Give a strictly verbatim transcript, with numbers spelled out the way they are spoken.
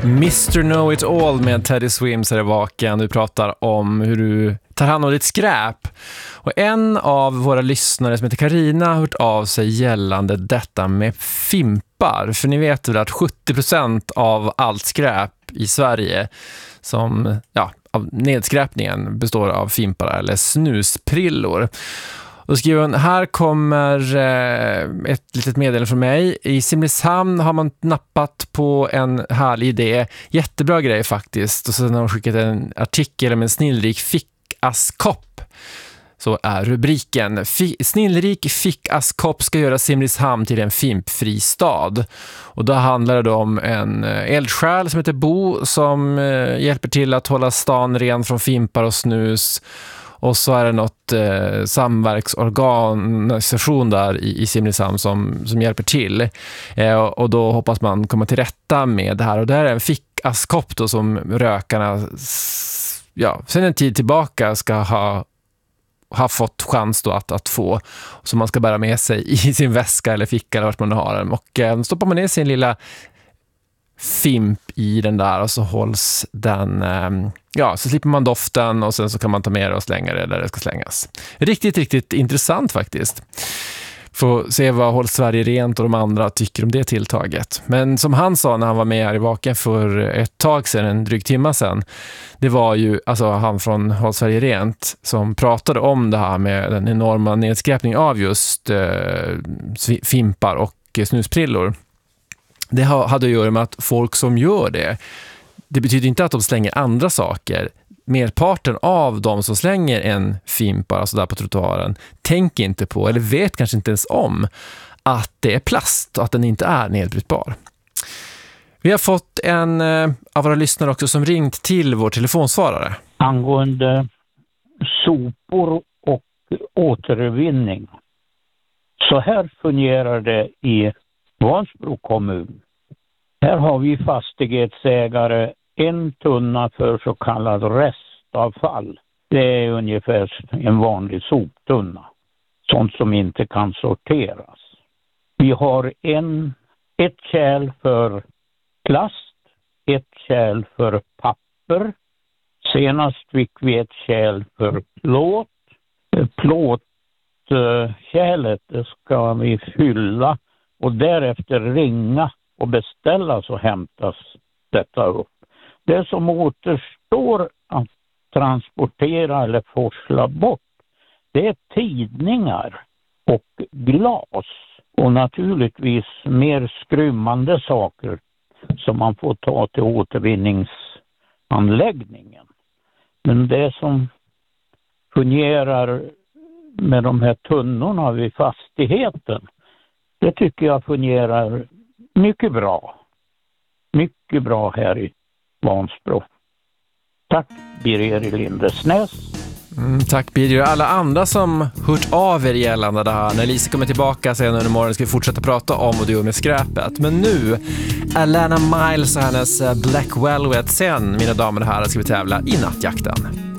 mister Know-It-All med Teddy Swims är det vaken. Du pratar om hur du tar hand om ditt skräp. Och en av våra lyssnare som heter Karina har hört av sig gällande detta med fimpar. För ni vet väl att sjuttio procent av allt skräp i Sverige som, ja, av nedskräpningen består av fimpar eller snusprillor. Och skriver hon, här kommer eh, ett litet meddelande från mig. I Simrishamn har man nappat på en härlig idé. Jättebra grej faktiskt. Och så har de skickat en artikel om en snillrik fickaskopp. Så är rubriken. F- snillrik fickaskopp ska göra Simrishamn till en fimpfri stad. Och då handlar det om en eldsjäl som heter Bo som eh, hjälper till att hålla stan ren från fimpar och snus. Och så är det något eh, samverksorganisation där i, i Simrishamn som, som hjälper till. Eh, och då hoppas man komma till rätta med det här. Och det här är en fickaskopp då som rökarna ja, sen en tid tillbaka ska ha, ha fått chans då att, att få. Som man ska bära med sig i sin väska eller ficka eller vart man har den. Och eh, stoppar man ner sin lilla fimp i den där och så hålls den, eh, ja, så slipper man doften och sen så kan man ta med det och slänga det där det ska slängas. Riktigt, riktigt intressant faktiskt. Får se vad Håll Sverige Rent och de andra tycker om det tilltaget. Men som han sa när han var med här i Vaken för ett tag sedan, en dryg timme sedan, det var ju alltså han från Håll Sverige Rent som pratade om det här med den enorma nedskräpning av just eh, fimpar och snusprillor. Det hade att göra med att folk som gör det, det betyder inte att de slänger andra saker. Merparten av de som slänger en fimpa alltså där på trottoaren tänker inte på, eller vet kanske inte ens om, att det är plast och att den inte är nedbrytbar. Vi har fått en av våra lyssnare också som ringt till vår telefonsvarare. Angående sopor och återvinning. Så här fungerar det i Vansbro kommun. Här har vi fastighetsägare en tunna för så kallad restavfall. Det är ungefär en vanlig soptunna. Sånt som inte kan sorteras. Vi har en, ett kärl för plast, ett kärl för papper. Senast fick vi ett kärl för plåt. Plåtkärlet ska vi fylla och därefter ringa och beställa så hämtas detta upp. Det som återstår att transportera eller forsla bort, det är tidningar och glas och naturligtvis mer skrymmande saker som man får ta till återvinningsanläggningen. Men det som fungerar med de här tunnorna vid fastigheten, det tycker jag fungerar mycket bra. Mycket bra här i Vansbro. Tack Birger i Lindesnäs. Mm, tack Birger. Alla andra som hört av er gällande det här. När Lisa kommer tillbaka sen under morgonen ska vi fortsätta prata om vad du gör med skräpet. Men nu, Alana Miles och hennes Black Velvet. Sen, mina damer och herrar, ska vi tävla i nattjakten.